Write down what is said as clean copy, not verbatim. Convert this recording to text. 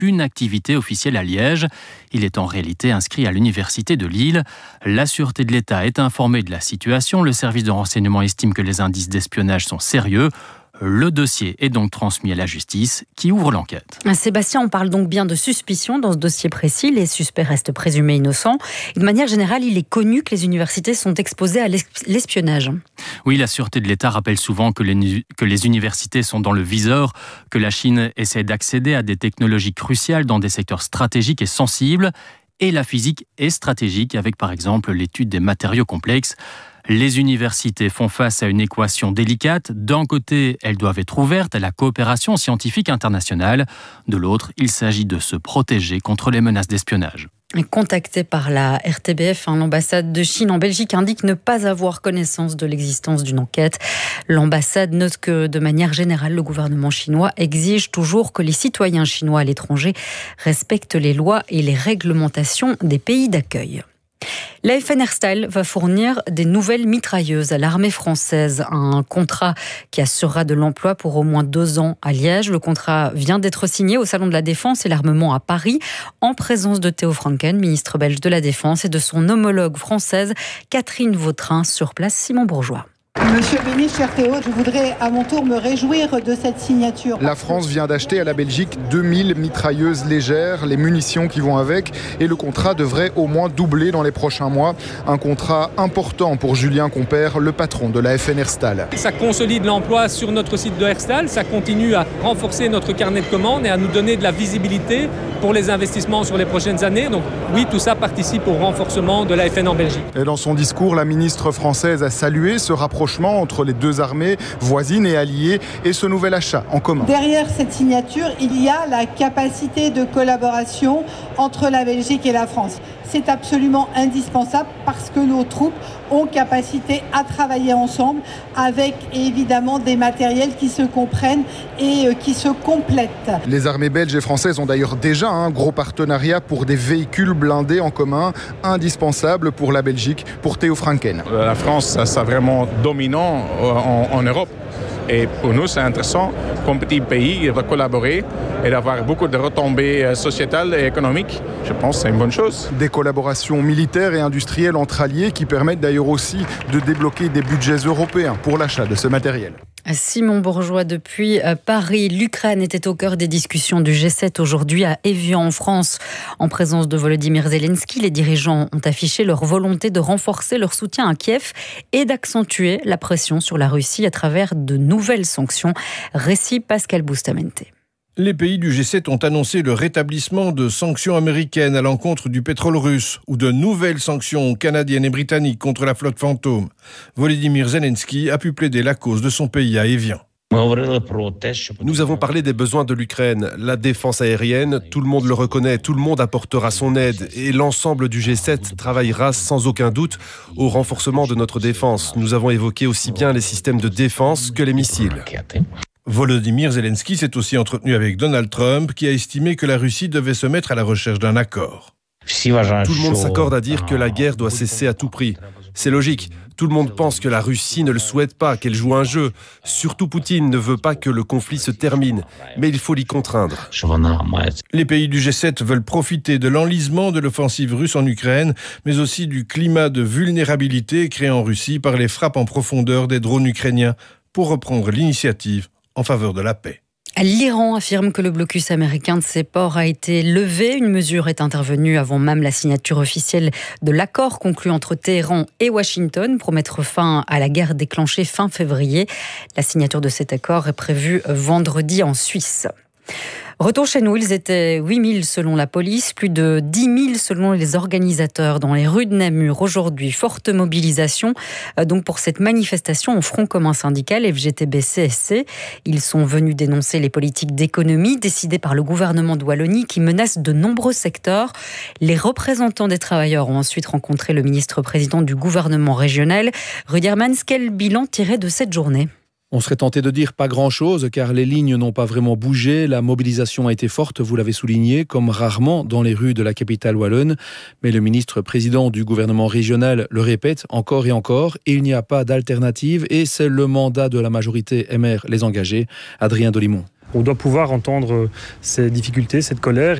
une activité officielle à Liège. Il est en réalité inscrit à l'université de Lille. La Sûreté de l'État est informée de la situation. Le service de renseignement estime que les indices d'espionnage sont sérieux. Le dossier est donc transmis à la justice qui ouvre l'enquête. Sébastien, on parle donc bien de suspicion dans ce dossier précis. Les suspects restent présumés innocents. Et de manière générale, il est connu que les universités sont exposées à l'espionnage. Oui, la Sûreté de l'État rappelle souvent que les universités sont dans le viseur, que la Chine essaie d'accéder à des technologies cruciales dans des secteurs stratégiques et sensibles. Et la physique est stratégique avec par exemple l'étude des matériaux complexes. Les universités font face à une équation délicate. D'un côté, elles doivent être ouvertes à la coopération scientifique internationale. De l'autre, il s'agit de se protéger contre les menaces d'espionnage. Contacté par la RTBF, l'ambassade de Chine en Belgique indique ne pas avoir connaissance de l'existence d'une enquête. L'ambassade note que, de manière générale, le gouvernement chinois exige toujours que les citoyens chinois à l'étranger respectent les lois et les réglementations des pays d'accueil. La FN Herstal va fournir des nouvelles mitrailleuses à l'armée française. Un contrat qui assurera de l'emploi pour au moins 2 ans à Liège. Le contrat vient d'être signé au Salon de la Défense et l'Armement à Paris, en présence de Theo Franken, ministre belge de la Défense, et de son homologue française, Catherine Vautrin, sur place, Simon Bourgeois. Monsieur le ministre, cher Théo, je voudrais à mon tour me réjouir de cette signature. La France vient d'acheter à la Belgique 2000 mitrailleuses légères, les munitions qui vont avec, et le contrat devrait au moins doubler dans les prochains mois. Un contrat important pour Julien Compère, le patron de la FN Herstal. Ça consolide l'emploi sur notre site de Herstal, ça continue à renforcer notre carnet de commandes et à nous donner de la visibilité pour les investissements sur les prochaines années. Donc oui, tout ça participe au renforcement de la FN en Belgique. Et dans son discours, la ministre française a salué ce rapprochement entre les deux armées voisines et alliées et ce nouvel achat en commun. Derrière cette signature, il y a la capacité de collaboration entre la Belgique et la France. C'est absolument indispensable parce que nos troupes ont capacité à travailler ensemble avec évidemment des matériels qui se comprennent et qui se complètent. Les armées belges et françaises ont d'ailleurs déjà un gros partenariat pour des véhicules blindés en commun, indispensable pour la Belgique, pour Theo Franken. La France, c'est vraiment dominant en Europe. Et pour nous, c'est intéressant, comme petit pays, de collaborer et d'avoir beaucoup de retombées sociétales et économiques. Je pense que c'est une bonne chose. Des collaborations militaires et industrielles entre alliés qui permettent d'ailleurs aussi de débloquer des budgets européens pour l'achat de ce matériel. Simon Bourgeois depuis Paris. L'Ukraine était au cœur des discussions du G7 aujourd'hui à Évian en France. En présence de Volodymyr Zelensky, les dirigeants ont affiché leur volonté de renforcer leur soutien à Kiev et d'accentuer la pression sur la Russie à travers de nouvelles sanctions. Récit Pascal Bustamante. Les pays du G7 ont annoncé le rétablissement de sanctions américaines à l'encontre du pétrole russe ou de nouvelles sanctions canadiennes et britanniques contre la flotte fantôme. Volodymyr Zelensky a pu plaider la cause de son pays à Évian. Nous avons parlé des besoins de l'Ukraine, la défense aérienne, tout le monde le reconnaît, tout le monde apportera son aide et l'ensemble du G7 travaillera sans aucun doute au renforcement de notre défense. Nous avons évoqué aussi bien les systèmes de défense que les missiles. Volodymyr Zelensky s'est aussi entretenu avec Donald Trump qui a estimé que la Russie devait se mettre à la recherche d'un accord. Tout le monde s'accorde à dire que la guerre doit cesser à tout prix. C'est logique. Tout le monde pense que la Russie ne le souhaite pas, qu'elle joue un jeu. Surtout Poutine ne veut pas que le conflit se termine. Mais il faut l'y contraindre. Les pays du G7 veulent profiter de l'enlisement de l'offensive russe en Ukraine, mais aussi du climat de vulnérabilité créé en Russie par les frappes en profondeur des drones ukrainiens pour reprendre l'initiative en faveur de la paix. L'Iran affirme que le blocus américain de ses ports a été levé. Une mesure est intervenue avant même la signature officielle de l'accord conclu entre Téhéran et Washington pour mettre fin à la guerre déclenchée fin février. La signature de cet accord est prévue vendredi en Suisse. Retour chez nous, ils étaient 8 000 selon la police, plus de 10 000 selon les organisateurs dans les rues de Namur. Aujourd'hui, forte mobilisation donc pour cette manifestation au Front commun syndical FGTB-CSC. Ils sont venus dénoncer les politiques d'économie décidées par le gouvernement de Wallonie qui menacent de nombreux secteurs. Les représentants des travailleurs ont ensuite rencontré le ministre-président du gouvernement régional. Ruud Hermans, quel bilan tirer de cette journée ? On serait tenté de dire pas grand-chose car les lignes n'ont pas vraiment bougé. La mobilisation a été forte, vous l'avez souligné, comme rarement dans les rues de la capitale wallonne. Mais le ministre-président du gouvernement régional le répète encore et encore. Il n'y a pas d'alternative et c'est le mandat de la majorité MR les engager. Adrien Dolimon. On doit pouvoir entendre ces difficultés, cette colère.